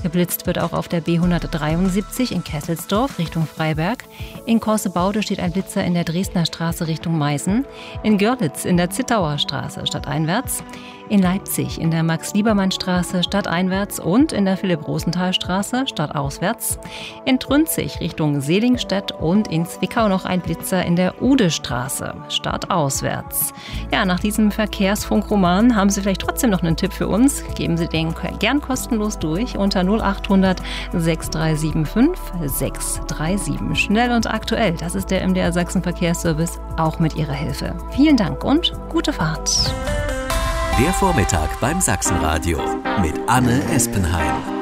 Geblitzt wird auch auf der B173 in Kesselsdorf Richtung Freiberg. In Korsebaude steht ein Blitzer in der Dresdner Straße Richtung Meißen. In Görlitz in der Zittauer Straße stadteinwärts. In Leipzig in der Max-Liebermann-Straße stadteinwärts und in der Philipp-Rosenthal-Straße stadtauswärts. In Trünzig Richtung Selingstedt und in Zwickau noch ein Blitzer in der Udestraße stadtauswärts. Ja, nach diesem Verkehrsfunkroman haben Sie vielleicht trotzdem noch einen Tipp für uns. Geben Sie den gern kostenlos durch unter 0800 6375 637. Schnell und aktuell, das ist der MDR Sachsen Verkehrsservice, auch mit Ihrer Hilfe. Vielen Dank und gute Fahrt. Der Vormittag beim Sachsenradio mit Anne Espenheim.